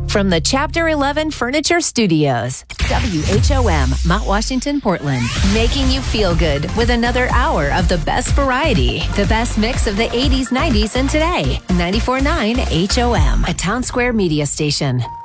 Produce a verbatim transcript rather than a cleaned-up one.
From the Chapter eleven Furniture Studios, W H O M, Mount Washington, Portland. Making you feel good with another hour of the best variety. The best mix of the eighties, nineties, and today. ninety-four point nine H O M, a Town Square media station.